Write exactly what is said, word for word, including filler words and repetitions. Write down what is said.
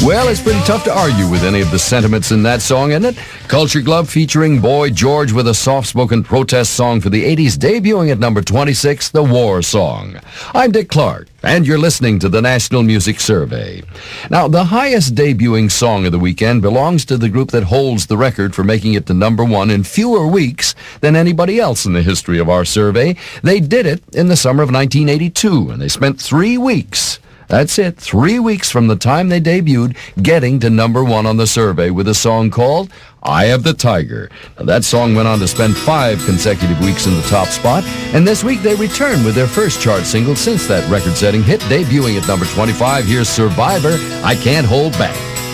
Well, it's pretty tough to argue with any of the sentiments in that song, isn't it? Culture Club featuring Boy George with a soft-spoken protest song for the eighties, debuting at number twenty-six, The War Song. I'm Dick Clark, and you're listening to the National Music Survey. Now, the highest debuting song of the weekend belongs to the group that holds the record for making it to number one in fewer weeks than anybody else in the history of our survey. They did it in the summer of nineteen eighty-two, and they spent three weeks That's it, three weeks from the time they debuted, getting to number one on the survey with a song called Eye of the Tiger. Now, that song went on to spend five consecutive weeks in the top spot, and this week they returned with their first chart single since that record-setting hit, debuting at number twenty-five. Here's Survivor, I Can't Hold Back.